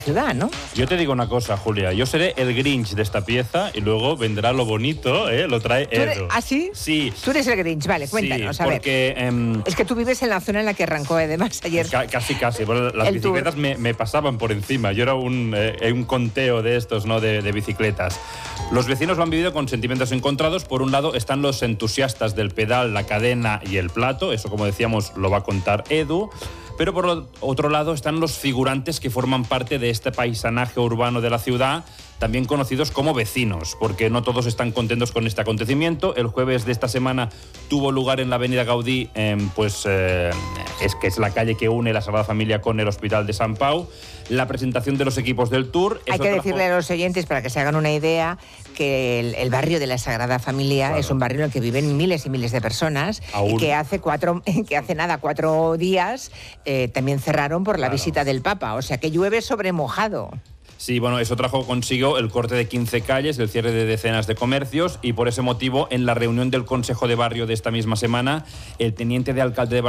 ciudad, ¿no? Yo te digo una cosa, Julia, yo seré el Grinch de esta pieza y luego vendrá lo bonito, lo trae Edu. ¿Ah, sí? Sí. Tú eres el Grinch, vale, cuéntanos, sí, a ver. Porque, es que tú vives en la zona en la que arrancó además ayer. Casi. Bueno, las bicicletas me pasaban por encima. Yo era un conteo de estos, ¿no? De bicicletas. Los vecinos lo han vivido con sentimientos encontrados. Por un lado están los entusiastas del pedal, la cadena y el plato. Eso, como decíamos, lo va a contar Edu. Pero por otro lado están los figurantes que forman parte de este paisanaje urbano de la ciudad, también conocidos como vecinos, porque no todos están contentos con este acontecimiento. El jueves de esta semana tuvo lugar en la avenida Gaudí, es la calle que une la Sagrada Familia con el Hospital de Sant Pau, la presentación de los equipos del Tour. Hay que decirle a los oyentes, para que se hagan una idea, que el barrio de la Sagrada Familia es un barrio en el que viven miles y miles de personas. Aún. Y que hace 4 días también cerraron por la visita del Papa, o sea que llueve sobre mojado. Sí, bueno, eso trajo consigo el corte de 15 calles, el cierre de decenas de comercios, y por ese motivo, en la reunión del Consejo de Barrio de esta misma semana, el teniente de alcalde de